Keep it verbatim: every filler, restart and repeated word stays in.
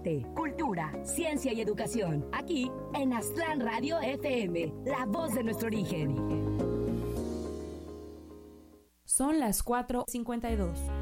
arte, cultura, ciencia y educación. Aquí en Aztlán Radio F M, la voz de nuestro origen. Son las cuatro cincuenta y dos.